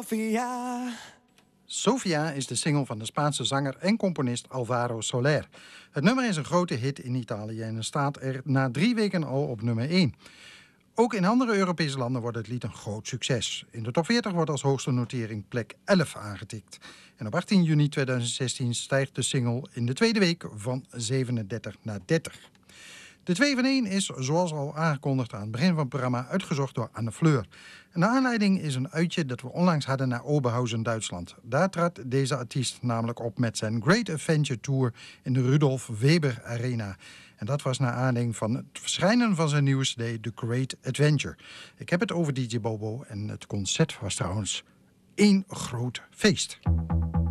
Sofia. Sofia is de single van de Spaanse zanger en componist Alvaro Soler. Het nummer is een grote hit in Italië en staat er na 3 weken al op nummer 1. Ook in andere Europese landen wordt het lied een groot succes. In de top 40 wordt als hoogste notering plek 11 aangetikt. En op 18 juni 2016 stijgt de single in de tweede week van 37 naar 30. De 2 van 1 is, zoals al aangekondigd aan het begin van het programma, uitgezocht door Anne Fleur. En de aanleiding is een uitje dat we onlangs hadden naar Oberhausen, Duitsland. Daar trad deze artiest namelijk op met zijn Great Adventure Tour in de Rudolf Weber Arena. En dat was naar aanleiding van het verschijnen van zijn nieuwe cd The Great Adventure. Ik heb het over DJ Bobo en het concert was trouwens één groot feest.